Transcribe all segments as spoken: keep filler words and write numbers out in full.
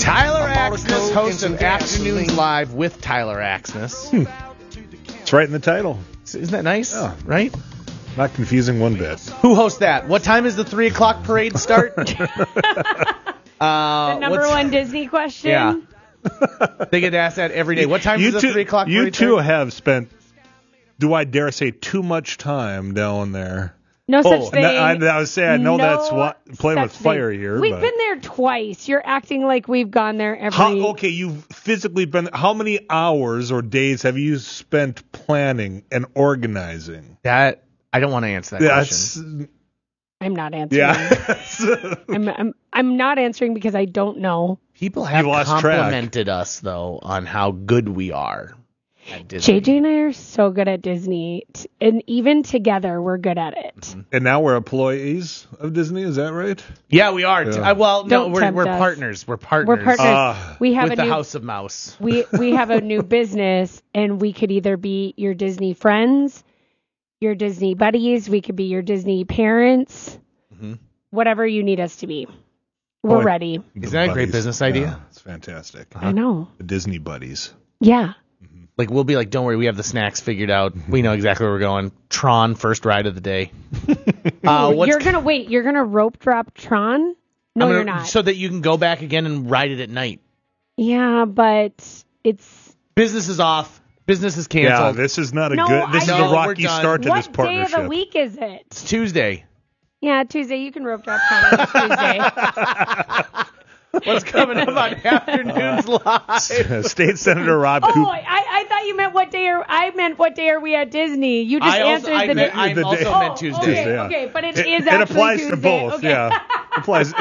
Tyler Axness, host of Afternoons Live with Tyler Axness. Hmm. It's right in the title. Isn't that nice? Yeah. Right? Not confusing one bit. Who hosts that? What time is the three o'clock parade start? uh, the number one Disney question. Yeah. They get asked that every day. What time you is the two, three o'clock parade You two start? have spent, do I dare say, too much time down there. No oh, such thing. I, I was saying, I know no that's what playing with fire thing. here. We've but. been there twice. You're acting like we've gone there every. How, okay, you've physically been. How many hours or days have you spent planning and organizing? That I don't want to answer that That's, question. I'm not answering. Yeah. I'm, I'm I'm not answering because I don't know. People have lost complimented track. us though on how good we are at Disney. J J and I are so good at Disney, and even together, we're good at it. And now we're employees of Disney. Is that right? Yeah, we are. Yeah. Uh, well, Don't no, we're tempt we're us. partners. We're partners. We're partners. Uh, we have with a the new House of Mouse. we we have a new business, and we could either be your Disney friends, your Disney buddies. We could be your Disney parents. Mm-hmm. Whatever you need us to be, we're Boy, ready. Isn't that a great business idea? Yeah, it's fantastic. Uh-huh. I know. The Disney buddies. Yeah. Like, we'll be like, don't worry, we have the snacks figured out. We know exactly where we're going. Tron, first ride of the day. uh, what's You're gonna wait. You're gonna rope drop Tron? No, gonna, you're not. So that you can go back again and ride it at night. Yeah, but it's Business is off. Business is Yeah, canceled. this is not a No, good. This I is know. a rocky We're done. start to what this day partnership. of the week is it? It's Tuesday. Yeah, Tuesday. You can rope drop Tron on Tuesday. What's coming up on Afternoons Live? State Senator Rob Oh, Coop. I, I thought you meant what day are I meant what day are we at Disney? You just I also, answered I the meant, day. I the also day- meant Oh, Tuesday. Okay, Tuesday, yeah. okay, but it, It, is it actually applies Tuesday. to both. Okay. Yeah, applies.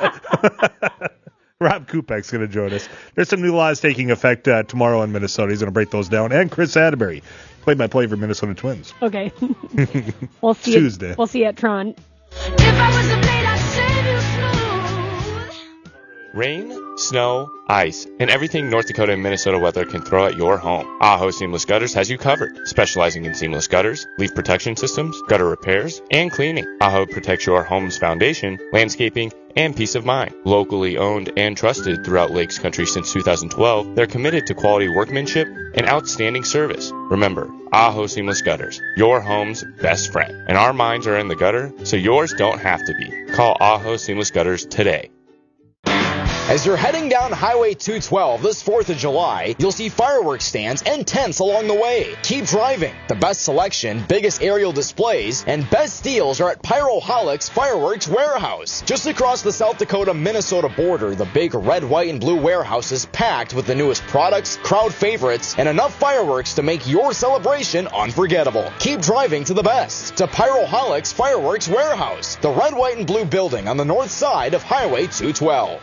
Rob Kupek's going to join us. There's some new laws taking effect uh, tomorrow in Minnesota. He's going to break those down. And Chris Atterbury, play-by-play for Minnesota Twins. Okay. we'll see. Tuesday. It, we'll see you at Tron. If I was a blade, I'd save you smooth. Rain, snow, ice, and everything North Dakota and Minnesota weather can throw at your home. Aho Seamless Gutters has you covered, specializing in seamless gutters, leak protection systems, gutter repairs, and cleaning. Aho protects your home's foundation, landscaping, and peace of mind. Locally owned and trusted throughout Lakes Country since two thousand twelve, they're committed to quality workmanship and outstanding service. Remember, Aho Seamless Gutters, your home's best friend. And our minds are in the gutter, so yours don't have to be. Call Aho Seamless Gutters today. As you're heading down Highway two twelve this fourth of July, you'll see fireworks stands and tents along the way. Keep driving. The best selection, biggest aerial displays, and best deals are at Pyroholics Fireworks Warehouse. Just across the South Dakota-Minnesota border, the big red, white, and blue warehouse is packed with the newest products, crowd favorites, and enough fireworks to make your celebration unforgettable. Keep driving to the best. To Pyroholics Fireworks Warehouse, the red, white, and blue building on the north side of Highway two twelve.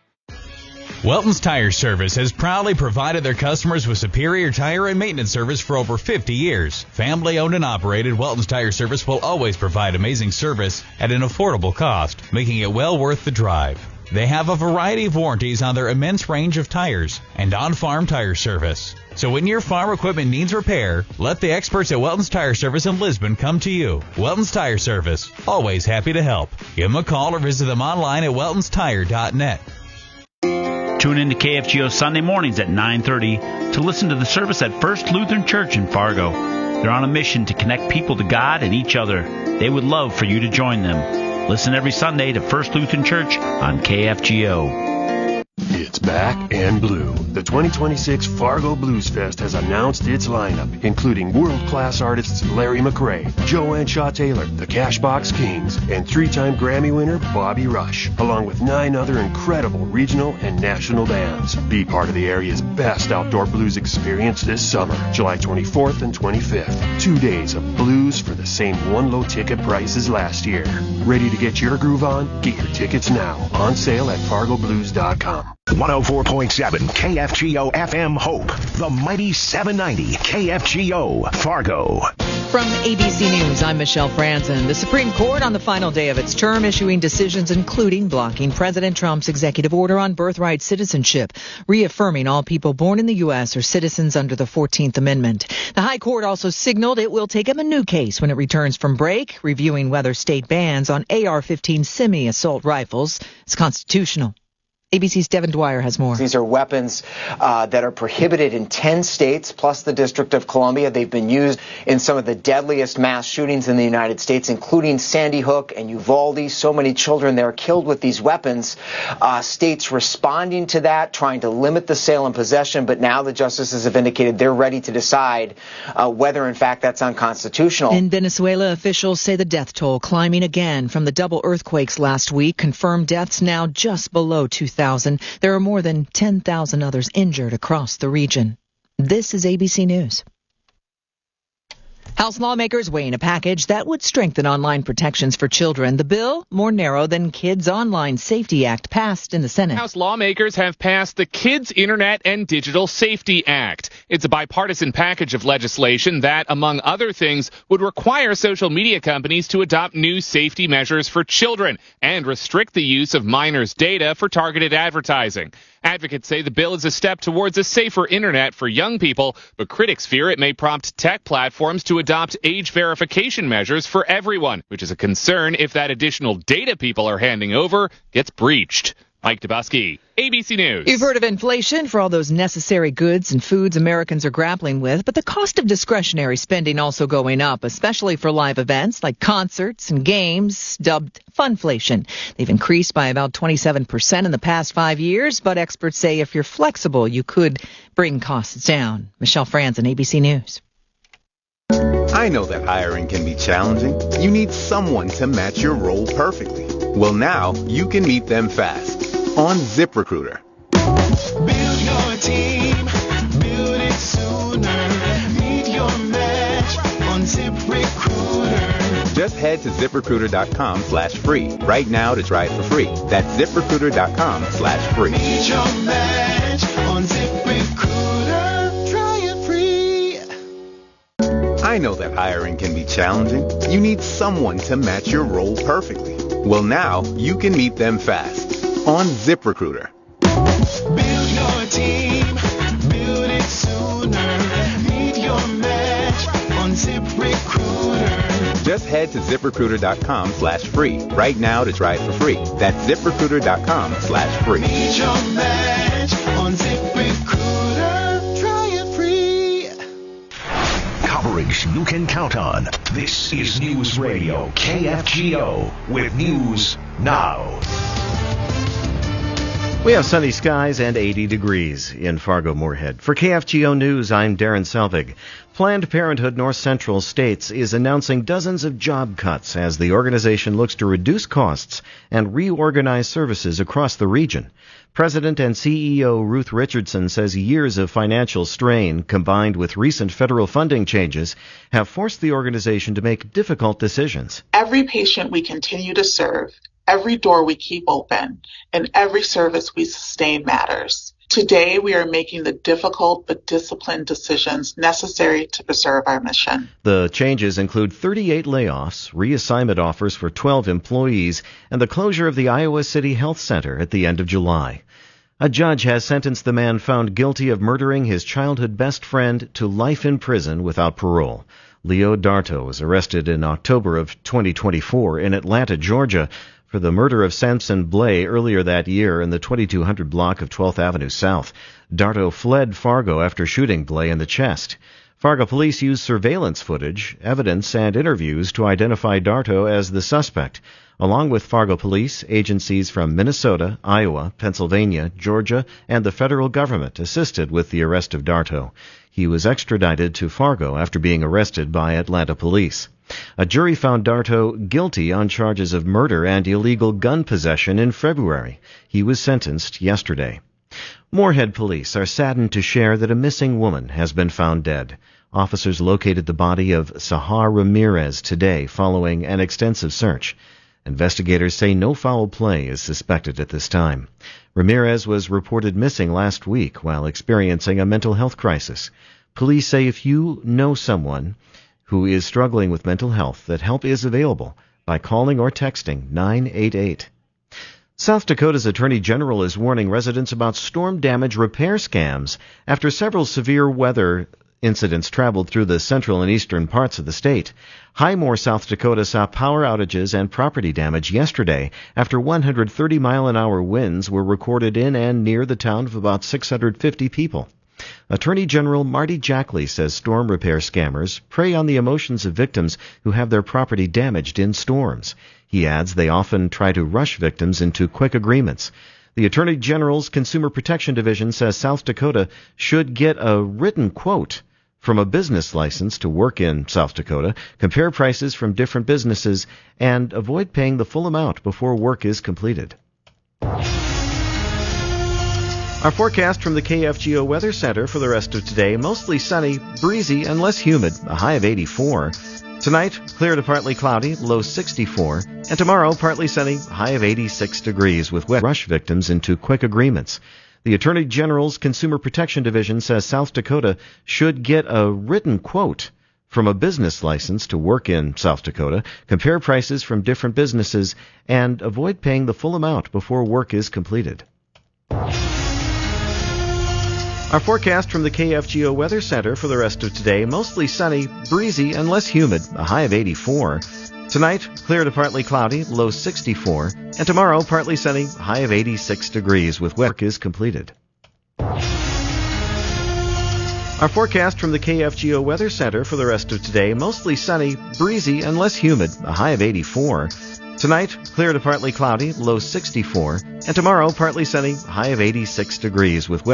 Welton's Tire Service has proudly provided their customers with superior tire and maintenance service for over fifty years. Family owned and operated, Welton's Tire Service will always provide amazing service at an affordable cost, making it well worth the drive. They have a variety of warranties on their immense range of tires and on-farm tire service. So when your farm equipment needs repair, let the experts at Welton's Tire Service in Lisbon come to you. Welton's Tire Service, always happy to help. Give them a call or visit them online at weltons tire dot net. Tune in to K F G O Sunday mornings at nine thirty to listen to the service at First Lutheran Church in Fargo. They're on a mission to connect people to God and each other. They would love for you to join them. Listen every Sunday to First Lutheran Church on K F G O. It's back and blue. The twenty twenty-six Fargo Blues Fest has announced its lineup, including world-class artists Larry McRae, Joanne Shaw Taylor, the Cashbox Kings, and three-time Grammy winner Bobby Rush, along with nine other incredible regional and national bands. Be part of the area's best outdoor blues experience this summer, July twenty-fourth and twenty-fifth. Two days of blues for the same one-low ticket price as last year. Ready to get your groove on? Get your tickets now. On sale at fargo blues dot com. one oh four point seven K F G O F M Hope, the mighty seven ninety K F G O Fargo. From A B C News, I'm Michelle Franzen. The Supreme Court on the final day of its term issuing decisions including blocking President Trump's executive order on birthright citizenship, reaffirming all people born in the U S are citizens under the fourteenth Amendment. The High Court also signaled it will take up a new case when it returns from break, reviewing whether state bans on A R fifteen semi-assault rifles is constitutional. A B C's Devin Dwyer has more. These are weapons uh, that are prohibited in ten states, plus the District of Columbia. They've been used in some of the deadliest mass shootings in the United States, including Sandy Hook and Uvalde. So many children there killed with these weapons. Uh, states responding to that, trying to limit the sale and possession, but now the justices have indicated they're ready to decide uh, whether, in fact, that's unconstitutional. In Venezuela, officials say the death toll climbing again from the double earthquakes last week. Confirmed deaths now just below two thousand. There are more than ten thousand others injured across the region. This is A B C News. House lawmakers weighing a package that would strengthen online protections for children. The bill, more narrow than Kids Online Safety Act, passed in the Senate. House lawmakers have passed the Kids Internet and Digital Safety Act. It's a bipartisan package of legislation that, among other things, would require social media companies to adopt new safety measures for children and restrict the use of minors' data for targeted advertising. Advocates say the bill is a step towards a safer internet for young people, but critics fear it may prompt tech platforms to adopt age verification measures for everyone, which is a concern if that additional data people are handing over gets breached. Mike Dubusky, A B C News. You've heard of inflation for all those necessary goods and foods Americans are grappling with, but the cost of discretionary spending also going up, especially for live events like concerts and games, dubbed funflation. They've increased by about twenty-seven percent in the past five years, but experts say if you're flexible, you could bring costs down. Michelle Franzen, A B C News. I know that hiring can be challenging. You need someone to match your role perfectly. Well, now you can meet them fast on ZipRecruiter. Build your team, build it sooner. Meet your match on ZipRecruiter. Just head to ZipRecruiter.com slash free right now to try it for free. That's ZipRecruiter.com slash free. Meet your match on ZipRecruiter. Try it free. I know that hiring can be challenging. You need someone to match your role perfectly. Well, now you can meet them fast on ZipRecruiter. Build your team, build it sooner. Meet your match on ZipRecruiter. Just head to ZipRecruiter.com slash free right now to try it for free. That's ZipRecruiter.com slash free. Meet your match on ZipRecruiter. Try it free. Coverage you can count on. This is News Radio K F G O with News Now. We have sunny skies and eighty degrees in Fargo-Moorhead. For K F G O News, I'm Darren Selvig. Planned Parenthood North Central States is announcing dozens of job cuts as the organization looks to reduce costs and reorganize services across the region. President and C E O Ruth Richardson says years of financial strain combined with recent federal funding changes have forced the organization to make difficult decisions. Every patient we continue to serve, every door we keep open, and every service we sustain matters. Today, we are making the difficult but disciplined decisions necessary to preserve our mission. The changes include thirty-eight layoffs, reassignment offers for twelve employees, and the closure of the Iowa City Health Center at the end of July. A judge has sentenced the man found guilty of murdering his childhood best friend to life in prison without parole. Leo Darto was arrested in October of twenty twenty-four in Atlanta, Georgia, for the murder of Samson Blay earlier that year in the twenty-two hundred block of twelfth Avenue South. Darto fled Fargo after shooting Blay in the chest. Fargo police used surveillance footage, evidence, and interviews to identify Darto as the suspect. Along with Fargo police, agencies from Minnesota, Iowa, Pennsylvania, Georgia, and the federal government assisted with the arrest of Darto. He was extradited to Fargo after being arrested by Atlanta police. A jury found Darto guilty on charges of murder and illegal gun possession in February. He was sentenced yesterday. Moorhead police are saddened to share that a missing woman has been found dead. Officers located the body of Sahar Ramirez today following an extensive search. Investigators say no foul play is suspected at this time. Ramirez was reported missing last week while experiencing a mental health crisis. Police say if you know someone who is struggling with mental health, that help is available by calling or texting nine eight eight. South Dakota's Attorney General is warning residents about storm damage repair scams after several severe weather Incidents traveled through the central and eastern parts of the state. Highmore, South Dakota saw power outages and property damage yesterday after one hundred thirty mile an hour winds were recorded in and near the town of about six hundred fifty people. Attorney General Marty Jackley says storm repair scammers prey on the emotions of victims who have their property damaged in storms. He adds they often try to rush victims into quick agreements. The Attorney General's Consumer Protection Division says South Dakota should get a written quote from a business license to work in South Dakota, compare prices from different businesses, and avoid paying the full amount before work is completed. Our forecast from the K F G O Weather Center for the rest of today: mostly sunny, breezy, and less humid, a high of eighty-four. Tonight, clear to partly cloudy, low sixty-four. And tomorrow, partly sunny, high of eighty-six degrees, with wet rush victims into quick agreements. The Attorney General's Consumer Protection Division says South Dakota should get a written quote from a business license to work in South Dakota, compare prices from different businesses, and avoid paying the full amount before work is completed. Our forecast from the K F G O Weather Center for the rest of today: mostly sunny, breezy, and less humid, a high of eighty-four. Tonight, clear to partly cloudy, low sixty-four. And tomorrow, partly sunny, high of eighty-six degrees, with wet work is completed. Our forecast from the K F G O Weather Center for the rest of today: mostly sunny, breezy, and less humid, a high of eighty-four. Tonight, clear to partly cloudy, low sixty-four. And tomorrow, partly sunny, high of eighty-six degrees, with wet